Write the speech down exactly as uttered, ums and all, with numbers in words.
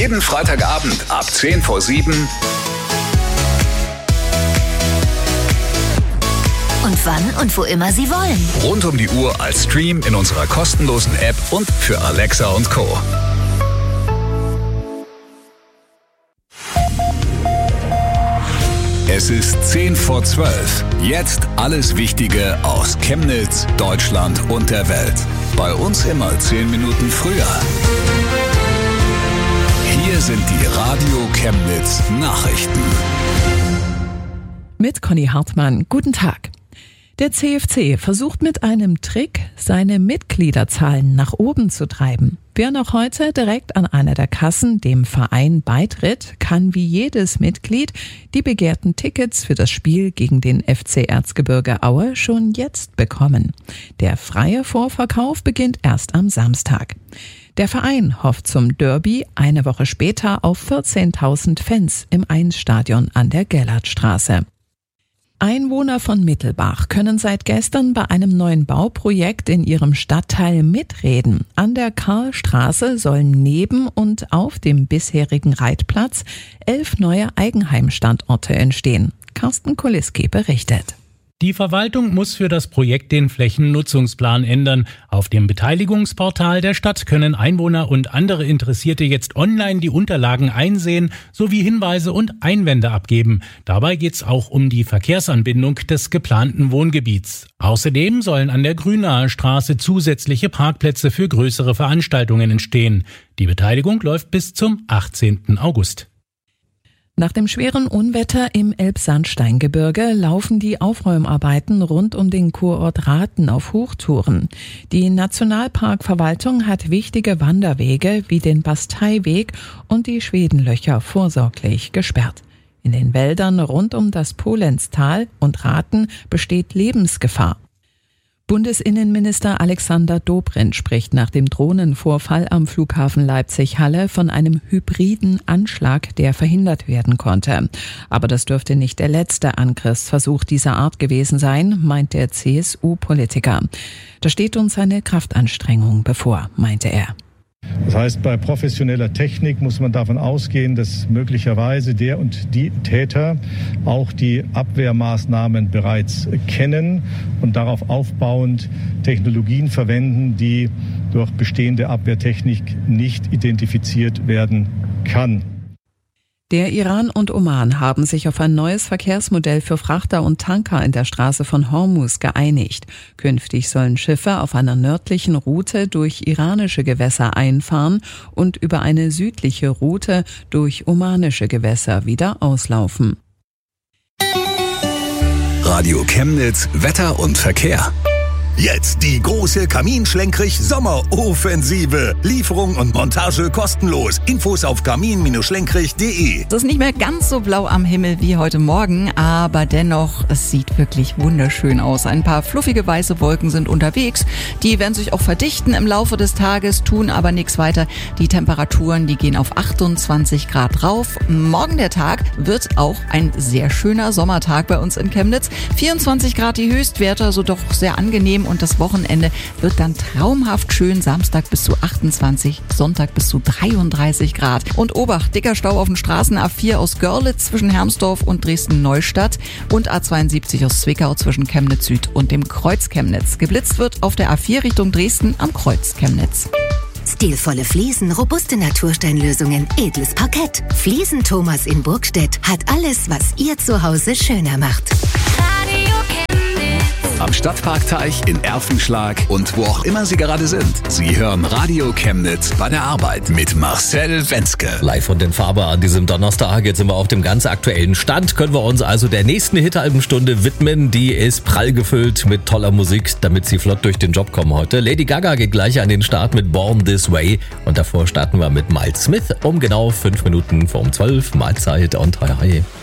Jeden Freitagabend ab zehn vor sieben. Und wann und wo immer Sie wollen. Rund um die Uhr als Stream in unserer kostenlosen App und für Alexa und Co. Es ist zehn vor zwölf. Jetzt alles Wichtige aus Chemnitz, Deutschland und der Welt. Bei uns immer zehn Minuten früher. Hier sind die Radio Chemnitz Nachrichten. Mit Conny Hartmann. Guten Tag. Der C F C versucht mit einem Trick, seine Mitgliederzahlen nach oben zu treiben. Wer noch heute direkt an einer der Kassen dem Verein beitritt, kann wie jedes Mitglied die begehrten Tickets für das Spiel gegen den F C Erzgebirge Aue schon jetzt bekommen. Der freie Vorverkauf beginnt erst am Samstag. Der Verein hofft zum Derby eine Woche später auf vierzehntausend Fans im Eins-Stadion an der Gellertstraße. Einwohner von Mittelbach können seit gestern bei einem neuen Bauprojekt in ihrem Stadtteil mitreden. An der Karlstraße sollen neben und auf dem bisherigen Reitplatz elf neue Eigenheimstandorte entstehen. Carsten Kuliski berichtet. Die Verwaltung muss für das Projekt den Flächennutzungsplan ändern. Auf dem Beteiligungsportal der Stadt können Einwohner und andere Interessierte jetzt online die Unterlagen einsehen sowie Hinweise und Einwände abgeben. Dabei geht es auch um die Verkehrsanbindung des geplanten Wohngebiets. Außerdem sollen an der Grünaer Straße zusätzliche Parkplätze für größere Veranstaltungen entstehen. Die Beteiligung läuft bis zum achtzehnten August. Nach dem schweren Unwetter im Elbsandsteingebirge laufen die Aufräumarbeiten rund um den Kurort Rathen auf Hochtouren. Die Nationalparkverwaltung hat wichtige Wanderwege wie den Basteiweg und die Schwedenlöcher vorsorglich gesperrt. In den Wäldern rund um das Polenztal und Rathen besteht Lebensgefahr. Bundesinnenminister Alexander Dobrindt spricht nach dem Drohnenvorfall am Flughafen Leipzig-Halle von einem hybriden Anschlag, der verhindert werden konnte. Aber das dürfte nicht der letzte Angriffsversuch dieser Art gewesen sein, meint der C S U-Politiker. Da steht uns eine Kraftanstrengung bevor, meinte er. Das heißt, bei professioneller Technik muss man davon ausgehen, dass möglicherweise der und die Täter auch die Abwehrmaßnahmen bereits kennen und darauf aufbauend Technologien verwenden, die durch bestehende Abwehrtechnik nicht identifiziert werden kann. Der Iran und Oman haben sich auf ein neues Verkehrsmodell für Frachter und Tanker in der Straße von Hormuz geeinigt. Künftig sollen Schiffe auf einer nördlichen Route durch iranische Gewässer einfahren und über eine südliche Route durch omanische Gewässer wieder auslaufen. Radio Chemnitz, Wetter und Verkehr. Jetzt die große Kamin-Schlenkrich-Sommeroffensive. Lieferung und Montage kostenlos. Infos auf kamin schlenkrich punkt de. Es ist nicht mehr ganz so blau am Himmel wie heute Morgen, aber dennoch, es sieht wirklich wunderschön aus. Ein paar fluffige weiße Wolken sind unterwegs. Die werden sich auch verdichten im Laufe des Tages, tun aber nichts weiter. Die Temperaturen, die gehen auf achtundzwanzig Grad rauf. Morgen der Tag wird auch ein sehr schöner Sommertag bei uns in Chemnitz. vierundzwanzig Grad die Höchstwerte, also doch sehr angenehm. Und das Wochenende wird dann traumhaft schön. Samstag bis zu achtundzwanzig, Sonntag bis zu dreiunddreißig Grad. Und Obacht, dicker Stau auf den Straßen A vier aus Görlitz zwischen Hermsdorf und Dresden-Neustadt und A zweiundsiebzig aus Zwickau zwischen Chemnitz Süd und dem Kreuz Chemnitz. Geblitzt wird auf der A vier Richtung Dresden am Kreuz Chemnitz. Stilvolle Fliesen, robuste Natursteinlösungen, edles Parkett. Fliesen Thomas in Burgstedt hat alles, was ihr Zuhause schöner macht. Radio Am Stadtparkteich in Erfenschlag und wo auch immer Sie gerade sind. Sie hören Radio Chemnitz bei der Arbeit mit Marcel Wenzke. Live von den Farbe an diesem Donnerstag. Jetzt sind wir auf dem ganz aktuellen Stand. Können wir uns also der nächsten Hit-Albenstunde widmen. Die ist prall gefüllt mit toller Musik, damit Sie flott durch den Job kommen heute. Lady Gaga geht gleich an den Start mit Born This Way. Und davor starten wir mit Miles Smith um genau fünf Minuten vor um zwölf. Mahlzeit und hi hi.